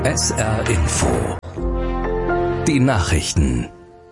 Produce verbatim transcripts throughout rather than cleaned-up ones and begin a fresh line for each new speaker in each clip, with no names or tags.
S R Info. Die Nachrichten.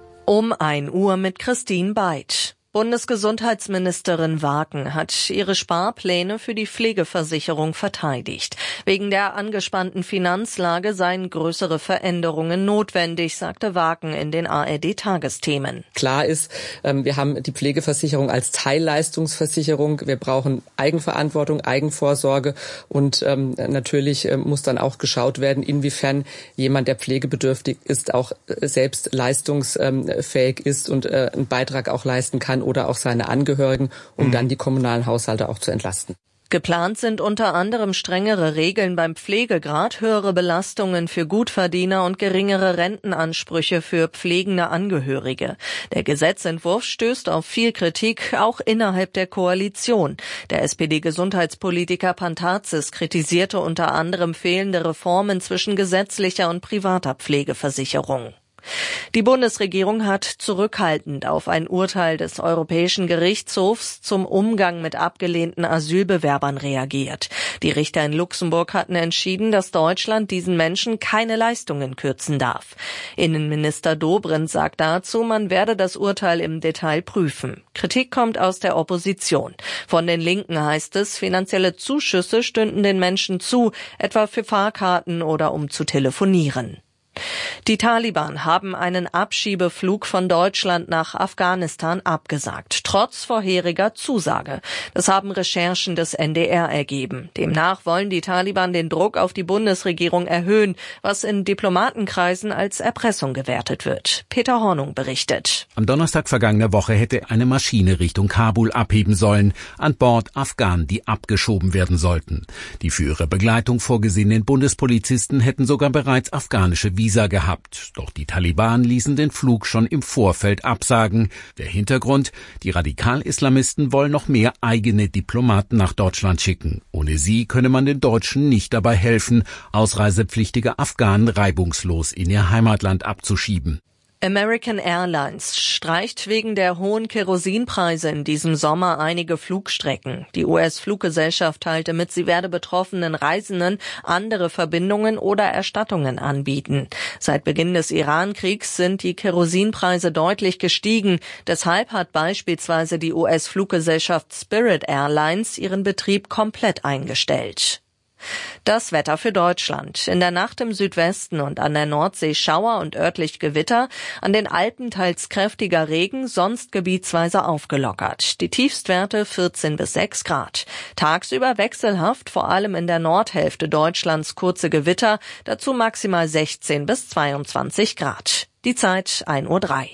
Um ein Uhr mit Christine Beitsch. Bundesgesundheitsministerin Waken hat ihre Sparpläne für die Pflegeversicherung verteidigt. Wegen der angespannten Finanzlage seien größere Veränderungen notwendig, sagte Waken in den A R D-Tagesthemen.
Klar ist, wir haben die Pflegeversicherung als Teilleistungsversicherung. Wir brauchen Eigenverantwortung, Eigenvorsorge und natürlich muss dann auch geschaut werden, inwiefern jemand, der pflegebedürftig ist, auch selbst leistungsfähig ist und einen Beitrag auch leisten kann oder auch seine Angehörigen, um mhm. dann die kommunalen Haushalte auch zu entlasten.
Geplant sind unter anderem strengere Regeln beim Pflegegrad, höhere Belastungen für Gutverdiener und geringere Rentenansprüche für pflegende Angehörige. Der Gesetzentwurf stößt auf viel Kritik, auch innerhalb der Koalition. Der S P D-Gesundheitspolitiker Pantazis kritisierte unter anderem fehlende Reformen zwischen gesetzlicher und privater Pflegeversicherung. Die Bundesregierung hat zurückhaltend auf ein Urteil des Europäischen Gerichtshofs zum Umgang mit abgelehnten Asylbewerbern reagiert. Die Richter in Luxemburg hatten entschieden, dass Deutschland diesen Menschen keine Leistungen kürzen darf. Innenminister Dobrindt sagt dazu, man werde das Urteil im Detail prüfen. Kritik kommt aus der Opposition. Von den Linken heißt es, finanzielle Zuschüsse stünden den Menschen zu, etwa für Fahrkarten oder um zu telefonieren. Die Taliban haben einen Abschiebeflug von Deutschland nach Afghanistan abgesagt, trotz vorheriger Zusage. Das haben Recherchen des N D R ergeben. Demnach wollen die Taliban den Druck auf die Bundesregierung erhöhen, was in Diplomatenkreisen als Erpressung gewertet wird. Peter Hornung berichtet.
Am Donnerstag vergangener Woche hätte eine Maschine Richtung Kabul abheben sollen, an Bord Afghanen, die abgeschoben werden sollten. Die für ihre Begleitung vorgesehenen Bundespolizisten hätten sogar bereits afghanische Visa gehabt. Doch die Taliban ließen den Flug schon im Vorfeld absagen. Der Hintergrund: Die Radikal-Islamisten wollen noch mehr eigene Diplomaten nach Deutschland schicken. Ohne sie könne man den Deutschen nicht dabei helfen, ausreisepflichtige Afghanen reibungslos in ihr Heimatland abzuschieben.
American Airlines streicht wegen der hohen Kerosinpreise in diesem Sommer einige Flugstrecken. Die U S-Fluggesellschaft teilte mit, sie werde betroffenen Reisenden andere Verbindungen oder Erstattungen anbieten. Seit Beginn des Iran-Kriegs sind die Kerosinpreise deutlich gestiegen. Deshalb hat beispielsweise die U S-Fluggesellschaft Spirit Airlines ihren Betrieb komplett eingestellt. Das Wetter für Deutschland. In der Nacht im Südwesten und an der Nordsee Schauer und örtlich Gewitter, an den Alpen teils kräftiger Regen, sonst gebietsweise aufgelockert. Die Tiefstwerte vierzehn bis sechs Grad. Tagsüber wechselhaft, vor allem in der Nordhälfte Deutschlands kurze Gewitter, dazu maximal sechzehn bis zweiundzwanzig Grad. Die Zeit ein Uhr drei.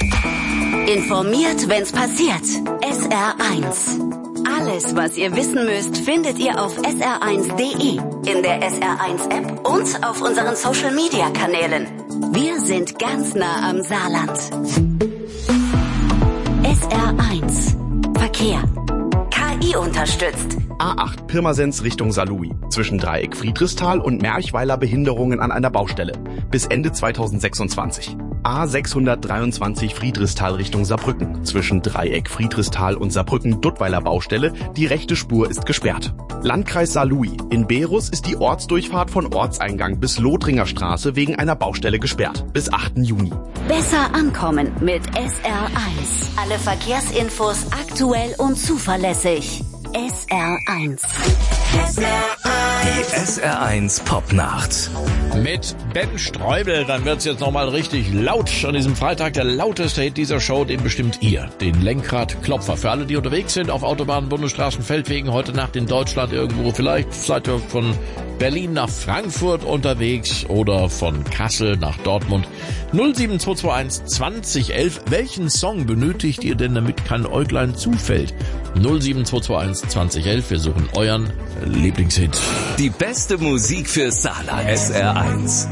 Informiert, wenn's passiert. S R eins. Alles, was ihr wissen müsst, findet ihr auf S R eins Punkt D E, in der S R eins App und auf unseren Social-Media-Kanälen. Wir sind ganz nah am Saarland. S R eins. Verkehr. K I unterstützt.
A acht Pirmasens Richtung Saarlouis. Zwischen Dreieck Friedrichsthal und Merchweiler Behinderungen an einer Baustelle. Bis Ende zweitausendsechsundzwanzig. A sechshundertdreiundzwanzig Friedrichsthal Richtung Saarbrücken. Zwischen Dreieck Friedrichsthal und Saarbrücken Duttweiler Baustelle. Die rechte Spur ist gesperrt. Landkreis Saarlouis. In Berus ist die Ortsdurchfahrt von Ortseingang bis Lothringer Straße wegen einer Baustelle gesperrt. Bis achten Juni.
Besser ankommen mit S R eins. Alle Verkehrsinfos aktuell und zuverlässig. S R eins.
S R eins. Die S R eins Popnacht.
Mit Ben Streubel, dann wird's jetzt nochmal richtig laut an diesem Freitag. Der lauteste Hit dieser Show, den bestimmt ihr, den Lenkradklopfer. Für alle, die unterwegs sind auf Autobahnen, Bundesstraßen, Feldwegen, heute Nacht in Deutschland irgendwo. Vielleicht seid ihr von Berlin nach Frankfurt unterwegs oder von Kassel nach Dortmund. null sieben zwei zwei eins zwanzig elf. Welchen Song benötigt ihr denn, damit kein Äuglein zufällt? null sieben zwei zwei eins zwanzig elf. Wir suchen euren Lieblingshit.
Die beste Musik für Saarland. S R eins.